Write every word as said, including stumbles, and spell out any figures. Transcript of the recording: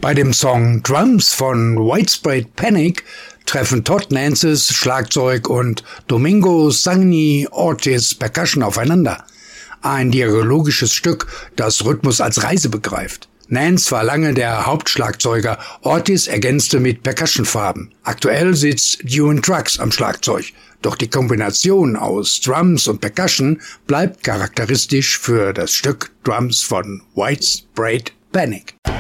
Bei dem Song Drums von Widespread Panic treffen Todd Nances Schlagzeug und Domingo Sagni Ortiz Percussion aufeinander. Ein dialogisches Stück, das Rhythmus als Reise begreift. Nance war lange der Hauptschlagzeuger, Ortiz ergänzte mit Percussionfarben. Aktuell sitzt Duane Trucks am Schlagzeug, doch die Kombination aus Drums und Percussion bleibt charakteristisch für das Stück Drums von Widespread Panic.